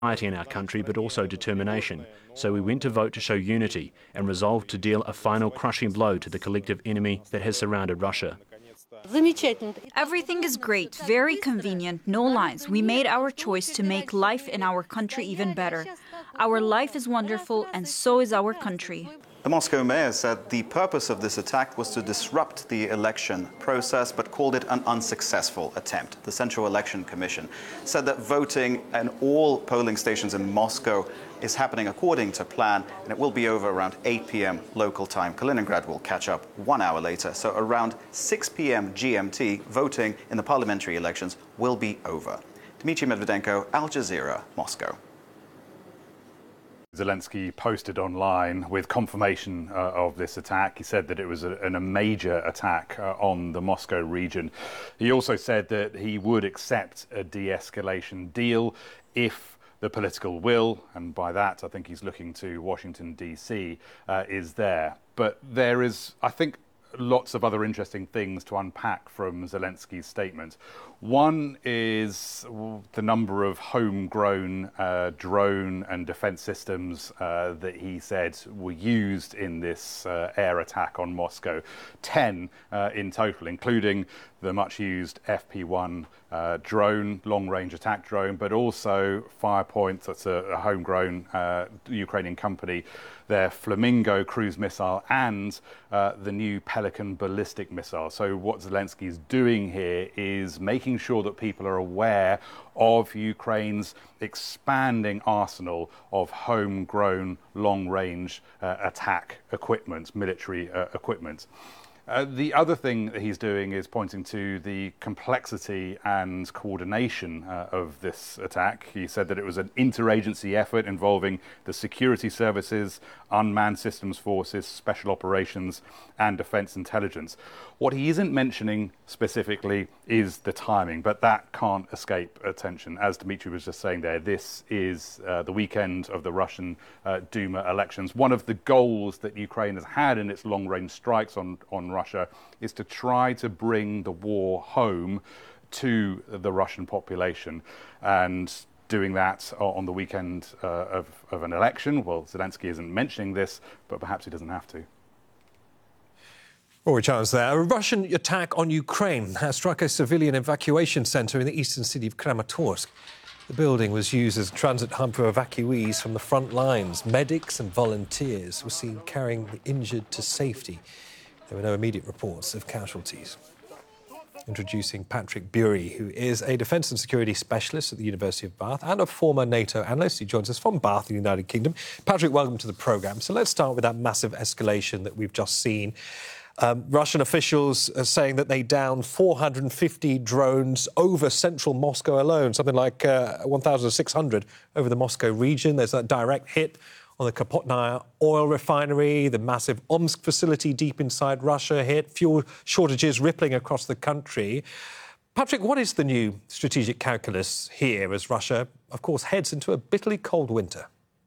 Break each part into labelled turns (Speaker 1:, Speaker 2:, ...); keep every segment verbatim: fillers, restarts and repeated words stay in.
Speaker 1: in our country, but also determination. So we went to vote to show unity and resolved to deal a final crushing blow to the collective enemy that has surrounded Russia.
Speaker 2: Everything is great, very convenient, no lies. We made our choice to make life in our country even better. Our life is wonderful, and so is our country.
Speaker 3: The Moscow mayor said the purpose of this attack was to disrupt the election process, but called it an unsuccessful attempt. The Central Election Commission said that voting in all polling stations in Moscow is happening according to plan, and it will be over around eight p m local time. Kaliningrad will catch up one hour later. So around six p m G M T, voting in the parliamentary elections will be over. Dmitry Medvedenko, Al Jazeera, Moscow.
Speaker 4: Zelensky posted online with confirmation uh, of this attack. He said that it was a, a major attack uh, on the Moscow region. He also said that he would accept a de-escalation deal if the political will, and by that I think he's looking to Washington D C, uh, is there. But there is, I think, lots of other interesting things to unpack from Zelensky's statement. One is the number of homegrown uh, drone and defense systems uh, that he said were used in this uh, air attack on Moscow. Ten uh, in total, including the much used F P one uh, drone, long-range attack drone, but also Firepoint, that's a, a homegrown uh, Ukrainian company, their Flamingo cruise missile, and uh, the new Pelican ballistic missile. So what Zelensky is doing here is making sure that people are aware of Ukraine's expanding arsenal of homegrown long-range uh, attack equipment, military uh, equipment. Uh, the other thing that he's doing is pointing to the complexity and coordination uh, of this attack. He said that it was an interagency effort involving the security services, unmanned systems forces, special operations, and defense intelligence. What he isn't mentioning specifically is the timing, but that can't escape attention. As Dmitry was just saying there, this is uh, the weekend of the Russian uh, Duma elections. One of the goals that Ukraine has had in its long-range strikes on, on Russia is to try to bring the war home to the Russian population. And doing that on the weekend uh, of, of an election, well, Zelensky isn't mentioning this, but perhaps he doesn't have to.
Speaker 5: Rory Chance there. A Russian attack on Ukraine has struck a civilian evacuation centre in the eastern city of Kramatorsk. The building was used as a transit hub for evacuees from the front lines. Medics and volunteers were seen carrying the injured to safety. There were no immediate reports of casualties. Introducing Patrick Bury, who is a defence and security specialist at the University of Bath and a former NATO analyst. He joins us from Bath, the United Kingdom. Patrick, welcome to the programme. So let's start with that massive escalation that we've just seen. Um, Russian officials are saying that they downed four hundred fifty drones over central Moscow alone, something like uh, one thousand six hundred over the Moscow region. There's that direct hit on the Kapotnaya oil refinery, the massive Omsk facility deep inside Russia hit, fuel shortages rippling across the country. Patrick, what is the new strategic calculus here as Russia, of course, heads into a bitterly cold winter?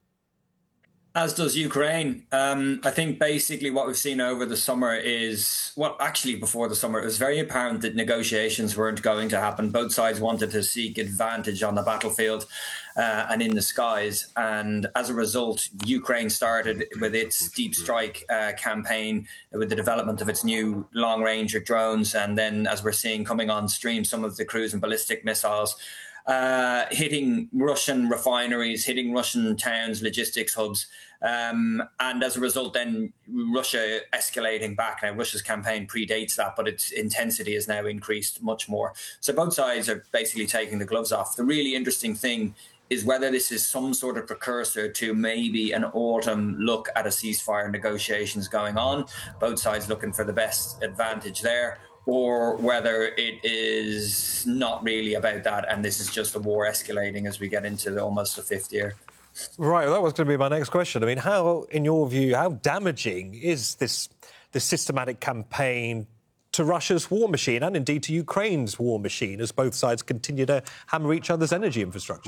Speaker 6: As does Ukraine. Um, I think basically what we've seen over the summer is, well, actually before the summer, it was very apparent that negotiations weren't going to happen. Both sides wanted to seek advantage on the battlefield uh, and in the skies. And as a result, Ukraine started with its deep strike uh, campaign with the development of its new long-range drones. And then, as we're seeing coming on stream, some of the cruise and ballistic missiles Uh, hitting Russian refineries, hitting Russian towns, logistics hubs. Um, and as a result, then Russia escalating back. Now, Russia's campaign predates that, but its intensity has now increased much more. So both sides are basically taking the gloves off. The really interesting thing is whether this is some sort of precursor to maybe an autumn look at a ceasefire negotiations going on. Both sides looking for the best advantage there, or whether it is not really about that and this is just the war escalating as we get into the, almost the fifth year.
Speaker 5: Right, well, that was going to be my next question. I mean, how, in your view, how damaging is this, this systematic campaign to Russia's war machine and indeed to Ukraine's war machine as both sides continue to hammer each other's energy infrastructure?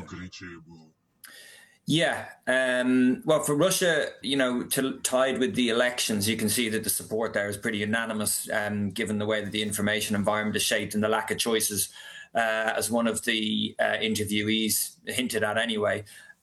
Speaker 6: Yeah, um, well, for Russia, you know, to, tied with the elections, you can see that the support there is pretty unanimous, um, given the way that the information environment is shaped and the lack of choices, uh, as one of the uh, interviewees hinted at anyway.